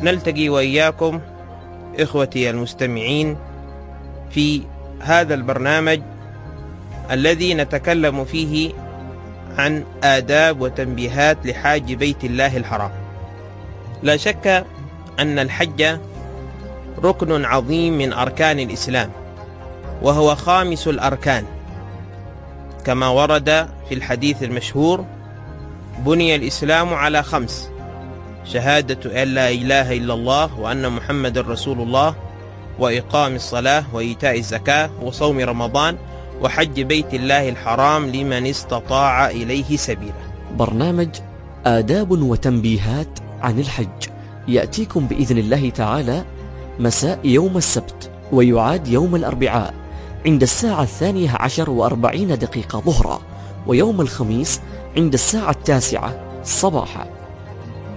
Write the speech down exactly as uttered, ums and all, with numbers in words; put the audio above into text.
نلتقي وإياكم إخوتي المستمعين في هذا البرنامج الذي نتكلم فيه عن آداب وتنبيهات لحاج بيت الله الحرام. لا شك أن الحج ركن عظيم من أركان الإسلام، وهو خامس الأركان، كما ورد في الحديث المشهور: بني الإسلام على خمس: شهادة أن لا إله إلا الله وأن محمد رسول الله، وإقام الصلاة، وإيتاء الزكاة، وصوم رمضان، وحج بيت الله الحرام لمن استطاع إليه سبيلا. برنامج آداب وتنبيهات عن الحج يأتيكم بإذن الله تعالى مساء يوم السبت، ويعاد يوم الأربعاء عند الساعة الثانية عشر وأربعين دقيقة ظهرا، ويوم الخميس عند الساعة التاسعة صباحا.